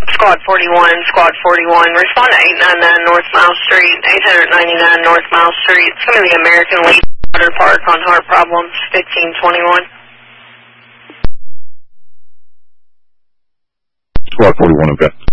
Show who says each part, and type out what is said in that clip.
Speaker 1: Squad 41, Squad 41, respond to 899 North Mile Street, 899 North Mile Street. Some of the American Legion Water Park on heart problems, 1521.
Speaker 2: Squad 41, okay.